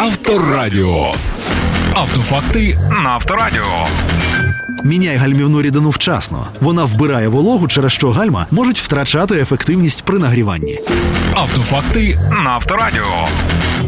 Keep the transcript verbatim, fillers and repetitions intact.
Авторадіо. Автофакти на Авторадіо. Міняй гальмівну рідину вчасно. Вона вбирає вологу, через що гальма можуть втрачати ефективність при нагріванні. Автофакти на Авторадіо.